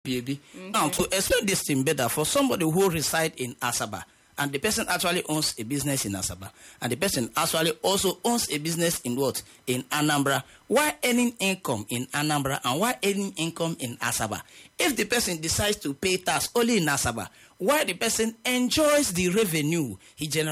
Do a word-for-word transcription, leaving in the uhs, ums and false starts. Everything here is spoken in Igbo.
baby. Okay. Now, to explain this thing better, for somebody who reside in Asaba, and the person actually owns a business in Asaba, and the person actually also owns a business in what? In Anambra. Why earning income in Anambra and why earning income in Asaba? If the person decides to pay tax only in Asaba, why the person enjoys the revenue he generates